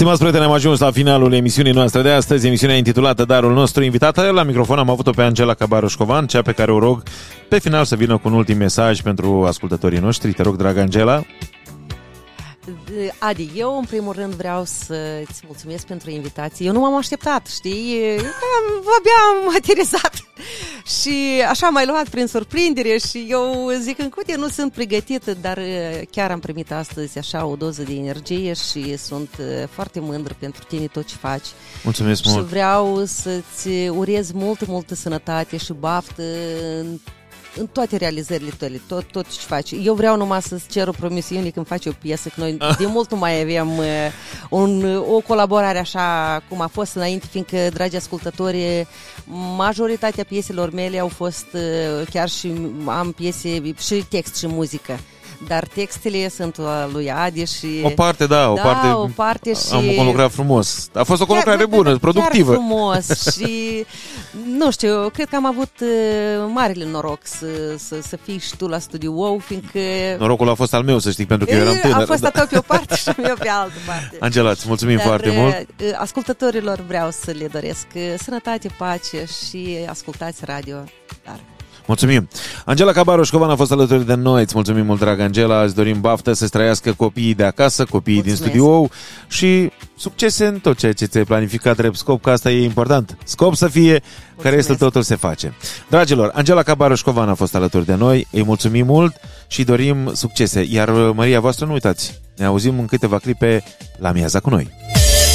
Stimați prieteni, am ajuns la finalul emisiunii noastre de astăzi, emisiunea intitulată Darul nostru. Invitată la microfon am avut-o pe Angela Cabaroșcovan, cea pe care o rog pe final să vină cu un ultim mesaj pentru ascultătorii noștri. Te rog, dragă Angela. Adi, eu în primul rând vreau să-ți mulțumesc pentru invitație. Eu nu m-am așteptat, știi? Abia am aterizat și așa m-ai luat prin surprindere și eu zic încă, uite, nu sunt pregătită, dar chiar am primit astăzi așa o doză de energie și sunt foarte mândră pentru tine, tot ce faci. Mulțumesc mult. Și vreau să-ți urez multă sănătate și baftă în toate realizările tale, tot ce faci. Eu vreau numai să-ți cer o promisiune când faci o piesă, că noi de mult nu mai avem o colaborare așa cum a fost înainte, fiindcă, dragi ascultători, majoritatea pieselor mele au fost chiar și am piese și text și muzică. Dar textele sunt lui Adi și... O parte și... Am conlucrat frumos. A fost o conlucrare bună, productivă. Chiar frumos și... Nu știu, cred că am avut marele noroc să fii și tu la Studio Wow, fiindcă... Norocul a fost al meu, să știi, pentru că eu eram tânăr. A fost a tău pe o parte și a meu pe altă parte. Angela, îți mulțumim foarte mult. Ascultătorilor vreau să le doresc sănătate, pace și ascultați radio. Dar... Mulțumim. Angela Cabaroșcovan a fost alături de noi. Îți mulțumim mult, dragă Angela. Îți dorim baftă să-ți trăiască copiii de acasă, copiii din studio și succese în tot ceea ce ți-ai planificat drept scop, că asta e important. Scop să fie, care este totul se face. Dragilor, Angela Cabaroșcovan a fost alături de noi. Îi mulțumim mult și dorim succese. Iar Maria voastră, nu uitați, ne auzim în câteva clipe la Miaza cu noi.